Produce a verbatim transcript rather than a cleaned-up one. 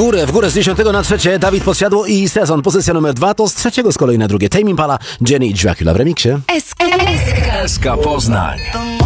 górę, w górę z dziesiątego na trzecie. Dawid Podsiadło i Sezon. Pozycja numer dwa to z trzeciego z kolei na drugie. Tame Impala, Jenny i Dracula w remiksie. S K S K S K Poznań.